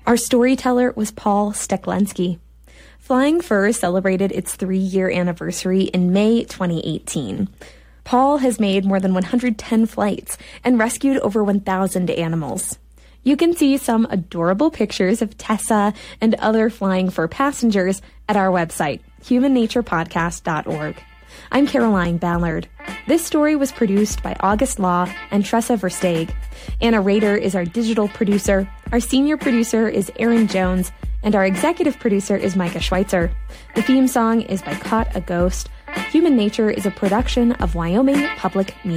Our storyteller was Paul Steklensky. Flying Fur celebrated its 3-year anniversary in May 2018. Paul has made more than 110 flights and rescued over 1,000 animals. You can see some adorable pictures of Tessa and other Flying Fur passengers at our website, humannaturepodcast.org. I'm Caroline Ballard. This story was produced by August Law and Tressa Versteeg. Anna Rader is our digital producer. Our senior producer is Aaron Jones, and our executive producer is Micah Schweitzer. The theme song is by Caught a Ghost. Human Nature is a production of Wyoming Public Media.